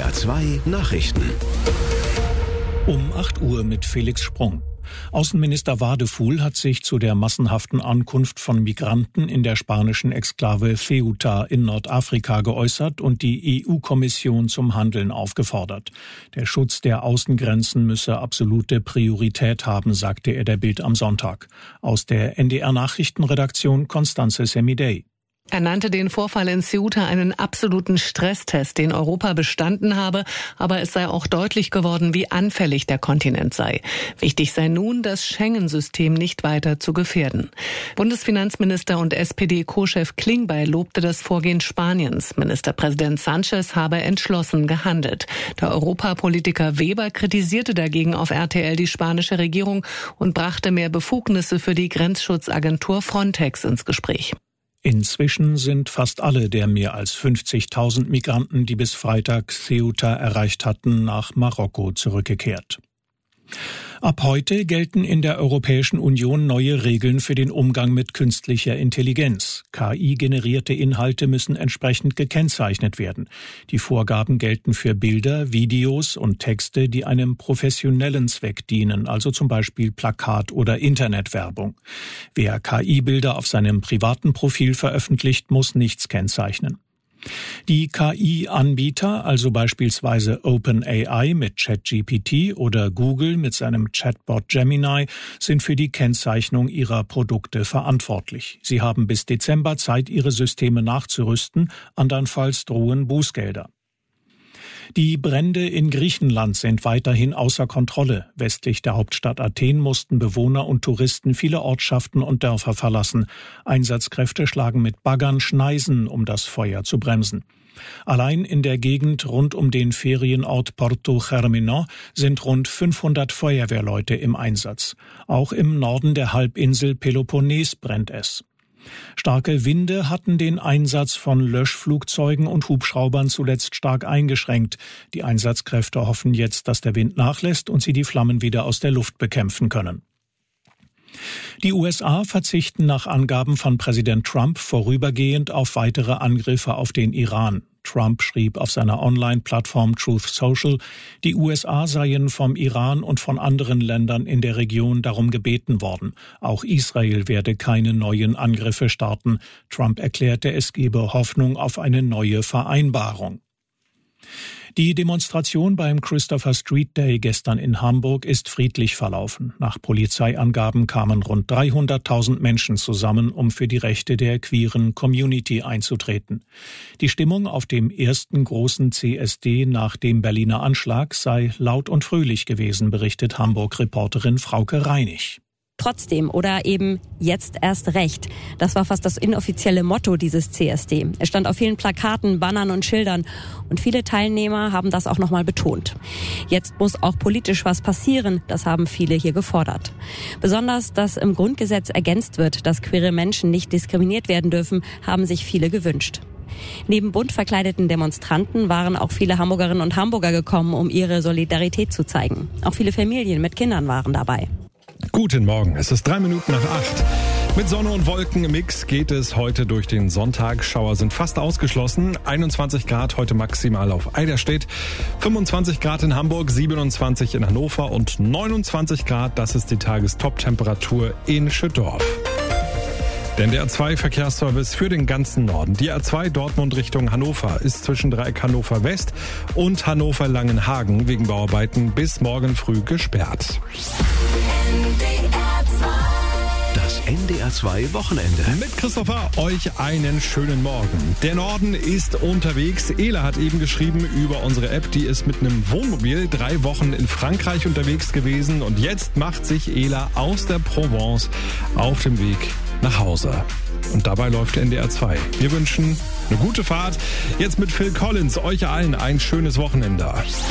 NDR 2 Nachrichten. Um 8 Uhr mit Felix Sprung. Außenminister Wadefuhl hat sich zu der massenhaften Ankunft von Migranten in der spanischen Exklave Ceuta in Nordafrika geäußert und die EU-Kommission zum Handeln aufgefordert. Der Schutz der Außengrenzen müsse absolute Priorität haben, sagte er der Bild am Sonntag. Aus der NDR-Nachrichtenredaktion Constanze Semidey. Er nannte den Vorfall in Ceuta einen absoluten Stresstest, den Europa bestanden habe, aber es sei auch deutlich geworden, wie anfällig der Kontinent sei. Wichtig sei nun, das Schengen-System nicht weiter zu gefährden. Bundesfinanzminister und SPD-Co-Chef Klingbeil lobte das Vorgehen Spaniens. Ministerpräsident Sánchez habe entschlossen gehandelt. Der Europapolitiker Weber kritisierte dagegen auf RTL die spanische Regierung und brachte mehr Befugnisse für die Grenzschutzagentur Frontex ins Gespräch. Inzwischen sind fast alle der mehr als 50.000 Migranten, die bis Freitag Ceuta erreicht hatten, nach Marokko zurückgekehrt. Ab heute gelten in der Europäischen Union neue Regeln für den Umgang mit künstlicher Intelligenz. KI-generierte Inhalte müssen entsprechend gekennzeichnet werden. Die Vorgaben gelten für Bilder, Videos und Texte, die einem professionellen Zweck dienen, also zum Beispiel Plakat- oder Internetwerbung. Wer KI-Bilder auf seinem privaten Profil veröffentlicht, muss nichts kennzeichnen. Die KI-Anbieter, also beispielsweise OpenAI mit ChatGPT oder Google mit seinem Chatbot Gemini, sind für die Kennzeichnung ihrer Produkte verantwortlich. Sie haben bis Dezember Zeit, ihre Systeme nachzurüsten, andernfalls drohen Bußgelder. Die Brände in Griechenland sind weiterhin außer Kontrolle. Westlich der Hauptstadt Athen mussten Bewohner und Touristen viele Ortschaften und Dörfer verlassen. Einsatzkräfte schlagen mit Baggern Schneisen, um das Feuer zu bremsen. Allein in der Gegend rund um den Ferienort Porto Germino sind rund 500 Feuerwehrleute im Einsatz. Auch im Norden der Halbinsel Peloponnes brennt es. Starke Winde hatten den Einsatz von Löschflugzeugen und Hubschraubern zuletzt stark eingeschränkt. Die Einsatzkräfte hoffen jetzt, dass der Wind nachlässt und sie die Flammen wieder aus der Luft bekämpfen können. Die USA verzichten nach Angaben von Präsident Trump vorübergehend auf weitere Angriffe auf den Iran. Trump schrieb auf seiner Online-Plattform Truth Social, die USA seien vom Iran und von anderen Ländern in der Region darum gebeten worden. Auch Israel werde keine neuen Angriffe starten. Trump erklärte, es gebe Hoffnung auf eine neue Vereinbarung. Die Demonstration beim Christopher Street Day gestern in Hamburg ist friedlich verlaufen. Nach Polizeiangaben kamen rund 300.000 Menschen zusammen, um für die Rechte der queeren Community einzutreten. Die Stimmung auf dem ersten großen CSD nach dem Berliner Anschlag sei laut und fröhlich gewesen, berichtet Hamburg-Reporterin Frauke Reinig. Trotzdem oder eben jetzt erst recht. Das war fast das inoffizielle Motto dieses CSD. Es stand auf vielen Plakaten, Bannern und Schildern und viele Teilnehmer haben das auch nochmal betont. Jetzt muss auch politisch was passieren, das haben viele hier gefordert. Besonders, dass im Grundgesetz ergänzt wird, dass queere Menschen nicht diskriminiert werden dürfen, haben sich viele gewünscht. Neben bunt verkleideten Demonstranten waren auch viele Hamburgerinnen und Hamburger gekommen, um ihre Solidarität zu zeigen. Auch viele Familien mit Kindern waren dabei. Guten Morgen, es ist 3 Minuten nach 8. Mit Sonne und Wolken im Mix geht es heute durch den Sonntag. Schauer sind fast ausgeschlossen. 21 Grad heute maximal auf Eiderstedt, 25 Grad in Hamburg, 27 in Hannover und 29 Grad, das ist die Tagestop-Temperatur in Schüttorf. Der NDR2-Verkehrsservice für den ganzen Norden. Die A2 Dortmund Richtung Hannover ist zwischen Dreieck Hannover West und Hannover Langenhagen wegen Bauarbeiten bis morgen früh gesperrt. Das NDR2 Wochenende. Mit Christopher euch einen schönen Morgen. Der Norden ist unterwegs. Ela hat eben geschrieben über unsere App, die ist mit einem Wohnmobil 3 Wochen in Frankreich unterwegs gewesen und jetzt macht sich Ela aus der Provence auf dem Weg nach Hause. Und dabei läuft der NDR 2. Wir wünschen eine gute Fahrt. Jetzt mit Phil Collins euch allen ein schönes Wochenende.